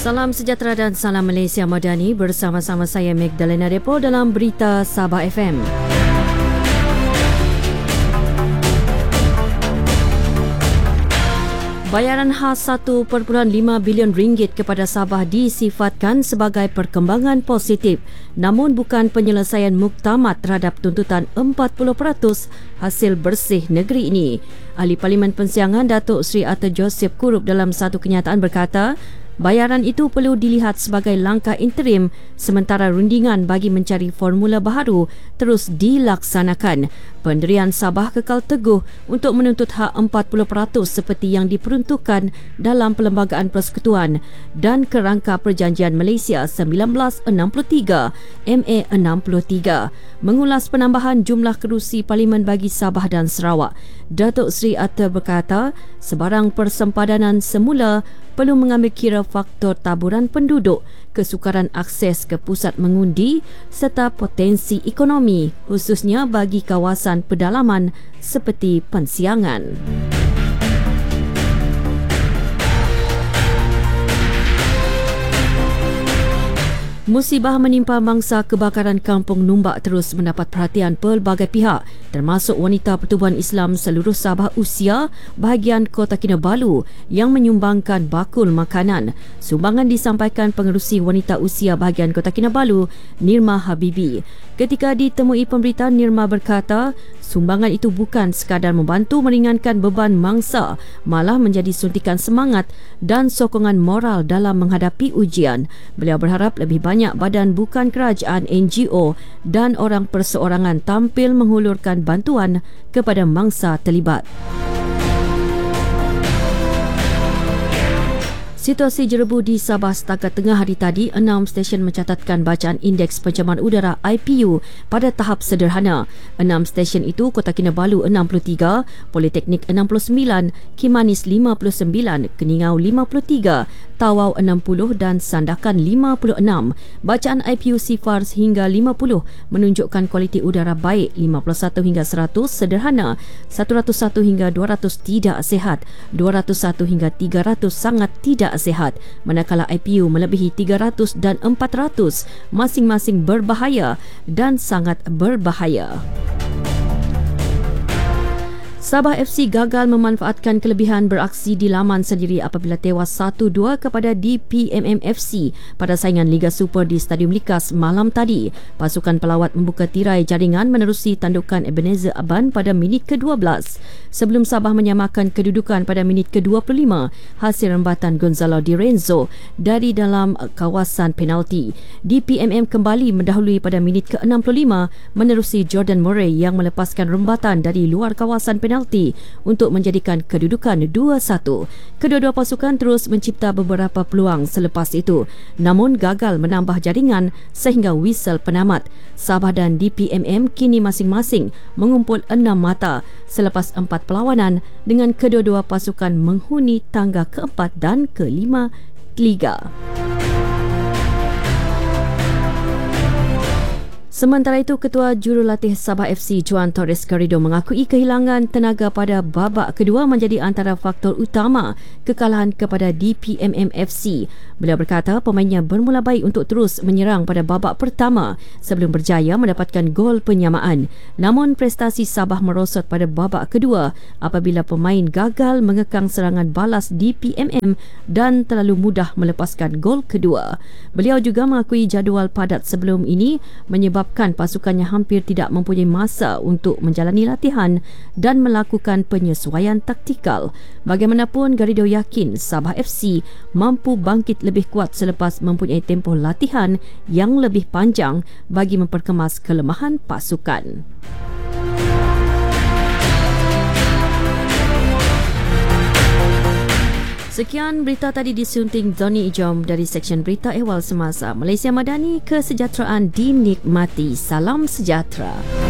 Salam sejahtera dan salam Malaysia Madani, bersama-sama saya Magdalena Depo dalam Berita Sabah FM. Bayaran khas RM1.5 bilion kepada Sabah disifatkan sebagai perkembangan positif, namun bukan penyelesaian muktamad terhadap tuntutan 40% hasil bersih negeri ini. Ahli Parlimen Persiangan Datuk Seri Arthur Joseph Kurup dalam satu kenyataan berkata, bayaran itu perlu dilihat sebagai langkah interim sementara rundingan bagi mencari formula baharu terus dilaksanakan. Pendirian Sabah kekal teguh untuk menuntut hak 40% seperti yang diperuntukkan dalam Perlembagaan Persekutuan dan Kerangka Perjanjian Malaysia 1963 MA 63. Mengulas penambahan jumlah kerusi Parlimen bagi Sabah dan Sarawak, Datuk Seri Arthur berkata, sebarang persempadanan semula perlu mengambil kira faktor taburan penduduk, kesukaran akses ke pusat mengundi serta potensi ekonomi, khususnya bagi kawasan pedalaman seperti Pensiangan. Musibah menimpa mangsa kebakaran Kampung Numbak terus mendapat perhatian pelbagai pihak, termasuk wanita Pertubuhan Islam seluruh Sabah Usia bahagian Kota Kinabalu yang menyumbangkan bakul makanan. Sumbangan disampaikan pengerusi wanita usia bahagian Kota Kinabalu, Nirma Habibi. Ketika ditemui pemberitaan, Nirma berkata, sumbangan itu bukan sekadar membantu meringankan beban mangsa, malah menjadi suntikan semangat dan sokongan moral dalam menghadapi ujian. Beliau berharap lebih banyak badan bukan kerajaan, NGO dan orang perseorangan tampil menghulurkan bantuan kepada mangsa terlibat. Situasi jerebu di Sabah setakat tengah hari tadi, 6 stesen mencatatkan bacaan indeks pencemaran udara IPU pada tahap sederhana. 6 stesen itu Kota Kinabalu 63, Politeknik 69, Kimanis 59, Keningau 53, Tawau 60 dan Sandakan 56. Bacaan IPU sifar hingga 50 menunjukkan kualiti udara baik, 51 hingga 100 sederhana, 101 hingga 200 tidak sihat, 201 hingga 300 sangat tidak sihat, manakala IPU melebihi 300 dan 400 masing-masing berbahaya dan sangat berbahaya. Sabah FC gagal memanfaatkan kelebihan beraksi di laman sendiri apabila tewas 1-2 kepada DPMM FC pada saingan Liga Super di Stadium Likas malam tadi. Pasukan pelawat membuka tirai jaringan menerusi tandukan Ebenezer Aban pada minit ke-12 sebelum Sabah menyamakan kedudukan pada minit ke-25 hasil rembatan Gonzalo Di Renzo dari dalam kawasan penalti. DPMM kembali mendahului pada minit ke-65 menerusi Jordan Murray yang melepaskan rembatan dari luar kawasan penalti untuk menjadikan kedudukan 2-1. Kedua-dua pasukan terus mencipta beberapa peluang selepas itu, namun gagal menambah jaringan sehingga whistle penamat. Sabah dan DPMM kini masing-masing mengumpul 6 mata selepas 4 perlawanan dengan kedua-dua pasukan menghuni tangga ke-4 dan ke-5 Liga. Sementara itu, Ketua Jurulatih Sabah FC Juan Torres Garrido mengakui kehilangan tenaga pada babak kedua menjadi antara faktor utama kekalahan kepada DPMM FC. Beliau berkata pemainnya bermula baik untuk terus menyerang pada babak pertama sebelum berjaya mendapatkan gol penyamaan. Namun prestasi Sabah merosot pada babak kedua apabila pemain gagal mengekang serangan balas DPMM dan terlalu mudah melepaskan gol kedua. Beliau juga mengakui jadual padat sebelum ini menyebabkan pasukannya hampir tidak mempunyai masa untuk menjalani latihan dan melakukan penyesuaian taktikal. Bagaimanapun, Garrido yakin Sabah FC mampu bangkit lebih kuat selepas mempunyai tempoh latihan yang lebih panjang bagi memperkemas kelemahan pasukan. Sekian berita tadi disunting Doni Ijom dari Seksyen Berita Ehwal Semasa. Malaysia Madani, kesejahteraan dinikmati. Salam sejahtera.